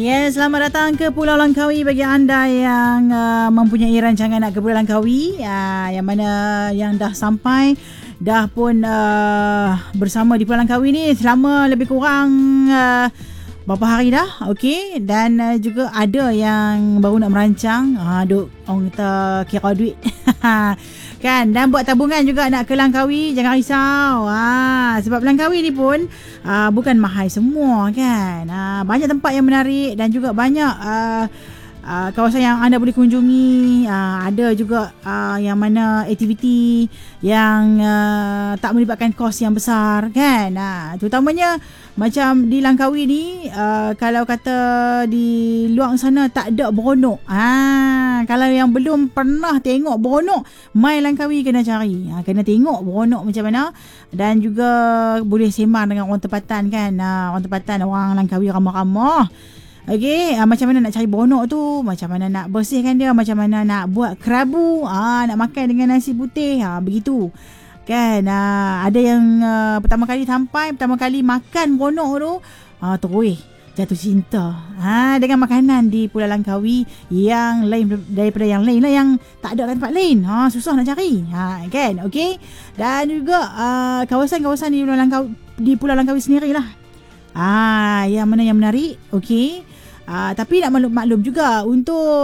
Yes, selamat datang ke Pulau Langkawi bagi anda yang mempunyai rancangan nak ke Pulau Langkawi, yang mana yang dah sampai, dah pun bersama di Pulau Langkawi ni selama lebih kurang berapa hari dah, okey. Dan juga ada yang baru nak merancang, duk orang kata kira duit kan, dan buat tabungan juga nak ke Langkawi. Jangan risau, sebab Langkawi ni pun bukan mahal semua kan. Banyak tempat yang menarik dan juga banyak kawasan yang anda boleh kunjungi. Ada juga yang mana aktiviti yang tak melibatkan kos yang besar kan. Terutamanya macam di Langkawi ni, kalau kata di luar sana tak ada beronok. Kalau yang belum pernah tengok beronok, mai Langkawi kena cari. Kena tengok beronok macam mana. Dan juga boleh sembang dengan orang tempatan kan. Orang tempatan, orang Langkawi ramah-ramah. Okey, macam mana nak cari beronok tu, macam mana nak bersihkan dia, macam mana nak buat kerabu, nak makan dengan nasi putih, begitu kan. Ada yang pertama kali sampai, pertama kali makan beronok tu, terus jatuh cinta dengan makanan di Pulau Langkawi yang lain daripada yang lain lah, yang tak ada kat tempat lain. Susah nak cari kan. Okey, dan juga kawasan-kawasan di Pulau Langkawi sendirilah, yang mana yang menarik. Okey, tapi nak maklum juga untuk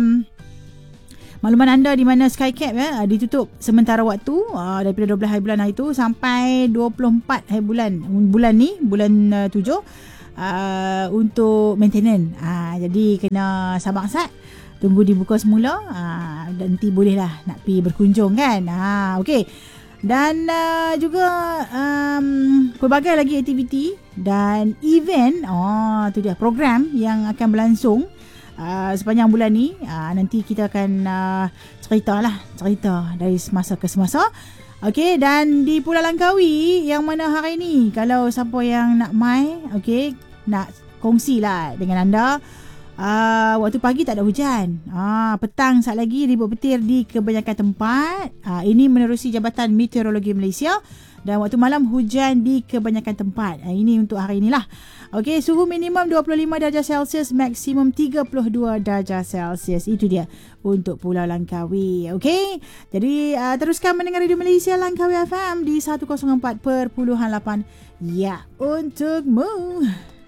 makluman anda, di mana Skycap ditutup sementara waktu daripada 12 hari bulan hari tu sampai 24 hari bulan ni, bulan 7, untuk maintenance. Jadi kena sabar-sabar, tunggu dibuka semula, dan nanti bolehlah nak pergi berkunjung kan. Okey. Dan juga pelbagai lagi aktiviti dan event, tu dia program yang akan berlangsung sepanjang bulan ni. Nanti kita akan cerita dari semasa ke semasa. Okey, dan di Pulau Langkawi yang mana hari ni, kalau siapa yang nak mai, okey, nak kongsilah dengan anda. Waktu pagi tak ada hujan, petang saat lagi ribut petir di kebanyakan tempat. Ini menerusi Jabatan Meteorologi Malaysia. Dan waktu malam hujan di kebanyakan tempat. Ini untuk hari inilah. Okey, suhu minimum 25 darjah Celsius, maksimum 32 darjah Celsius. Itu dia untuk Pulau Langkawi. Okey, jadi teruskan mendengar Radio Malaysia Langkawi FM di 104.8. Ya, untukmu.